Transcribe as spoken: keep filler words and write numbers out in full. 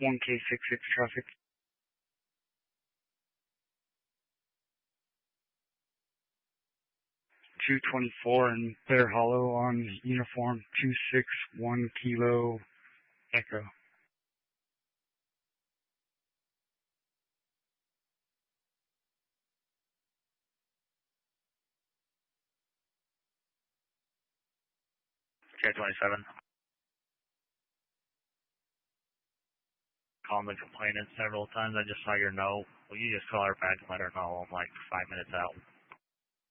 one K six six traffic. two twenty-four in Bear Hollow on uniform two six one Kilo Echo. K twenty-seven. Calling the complainant several times. I just saw your note. Will you just call her back and let her know I'm like five minutes out?